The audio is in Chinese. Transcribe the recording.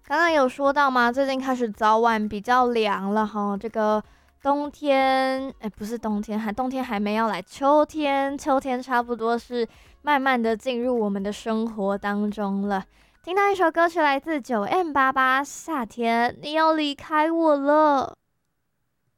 刚刚有说到吗？最近开始早晚比较凉了哈，这个冬天，哎，不是冬天，冬天还没要来，秋天，秋天差不多是慢慢的进入我们的生活当中了。听到一首歌曲来自9M88夏天，你要离开我了。